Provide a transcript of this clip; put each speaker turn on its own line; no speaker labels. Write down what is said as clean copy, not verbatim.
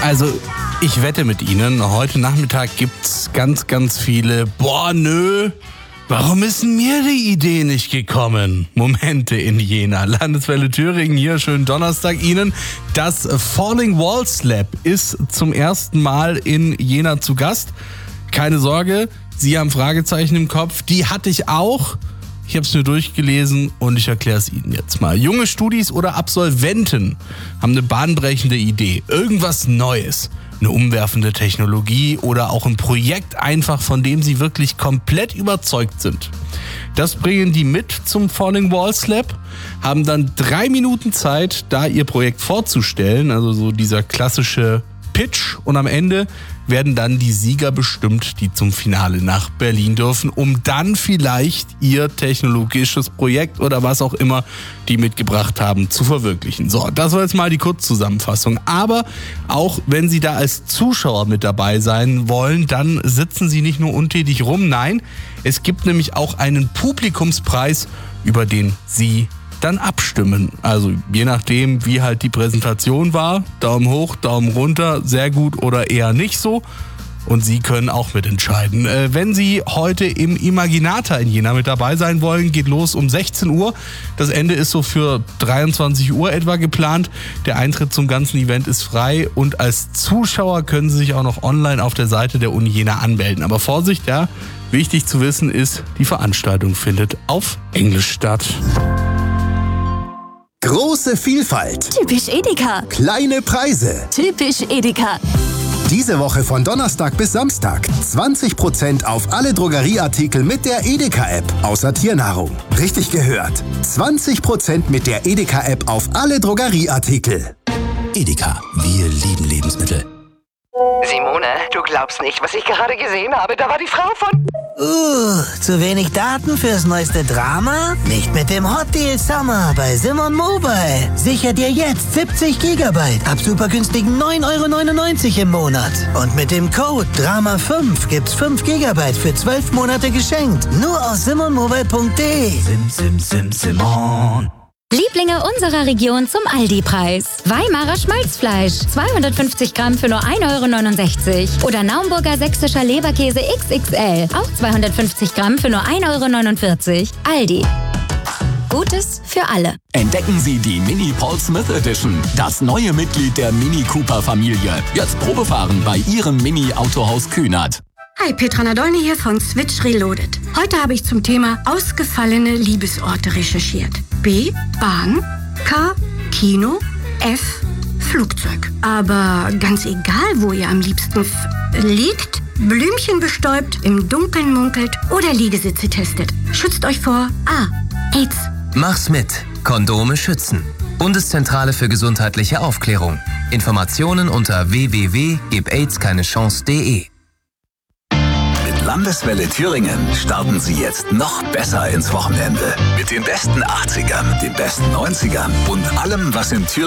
Also, ich wette mit Ihnen, heute Nachmittag gibt's ganz, ganz viele warum ist denn mir die Idee nicht gekommen? Momente in Jena. Landeswelle Thüringen hier, schönen Donnerstag Ihnen. Das Falling Walls Lab ist zum ersten Mal in Jena zu Gast. Keine Sorge, Sie haben Fragezeichen im Kopf. Die hatte ich auch. Ich habe es mir durchgelesen und ich erkläre es Ihnen jetzt mal. Junge Studis oder Absolventen haben eine bahnbrechende Idee. Irgendwas Neues. Eine umwerfende Technologie oder auch ein Projekt einfach, von dem sie wirklich komplett überzeugt sind. Das bringen die mit zum Falling Walls Lab, haben dann 3 Minuten Zeit, da ihr Projekt vorzustellen, also so dieser klassische Pitch, und am Ende werden dann die Sieger bestimmt, die zum Finale nach Berlin dürfen, um dann vielleicht ihr technologisches Projekt oder was auch immer die mitgebracht haben zu verwirklichen. So, das war jetzt mal die Kurzzusammenfassung. Aber auch wenn Sie da als Zuschauer mit dabei sein wollen, dann sitzen Sie nicht nur untätig rum. Nein, es gibt nämlich auch einen Publikumspreis, über den Sie dann abstimmen. Also je nachdem, wie halt die Präsentation war. Daumen hoch, Daumen runter, sehr gut oder eher nicht so. Und Sie können auch mitentscheiden. Wenn Sie heute im Imaginata in Jena mit dabei sein wollen, geht los um 16 Uhr. Das Ende ist so für 23 Uhr etwa geplant. Der Eintritt zum ganzen Event ist frei und als Zuschauer können Sie sich auch noch online auf der Seite der Uni Jena anmelden. Aber Vorsicht, ja, wichtig zu wissen ist, die Veranstaltung findet auf Englisch statt.
Große Vielfalt.
Typisch Edeka.
Kleine Preise.
Typisch Edeka.
Diese Woche von Donnerstag bis Samstag 20% auf alle Drogerieartikel mit der Edeka-App, außer Tiernahrung. Richtig gehört. 20% mit der Edeka-App auf alle Drogerieartikel.
Edeka, wir lieben Lebensmittel.
Simone, du glaubst nicht, was ich gerade gesehen habe. Da war die Frau von...
Zu wenig Daten fürs neueste Drama? Nicht mit dem Hot Deal Summer bei Simon Mobile. Sicher dir jetzt 70 GB ab super günstigen 9,99 € im Monat. Und mit dem Code DRAMA5 gibt's 5 GB für 12 Monate geschenkt. Nur auf simonmobile.de.
Simon.
Lieblinge unserer Region zum Aldi-Preis. Weimarer Schmalzfleisch, 250 Gramm für nur 1,69 € Oder Naumburger sächsischer Leberkäse XXL, auch 250 Gramm für nur 1,49 €. Aldi. Gutes für alle.
Entdecken Sie die Mini Paul Smith Edition, das neue Mitglied der Mini Cooper Familie. Jetzt Probefahren bei Ihrem Mini Autohaus Kühnert.
Hi, Petra Nadolny hier von Switch Reloaded. Heute habe ich zum Thema ausgefallene Liebesorte recherchiert. B. Bahn. K. Kino. F. Flugzeug. Aber ganz egal, wo ihr am liebsten liegt, Blümchen bestäubt, im Dunkeln munkelt oder Liegesitze testet. Schützt euch vor A. AIDS.
Mach's mit. Kondome schützen. Bundeszentrale für gesundheitliche Aufklärung. Informationen unter www.gebaidskeinechance.de.
Landeswelle Thüringen starten Sie jetzt noch besser ins Wochenende. Mit den besten 80ern, den besten 90ern und allem, was in Thüringen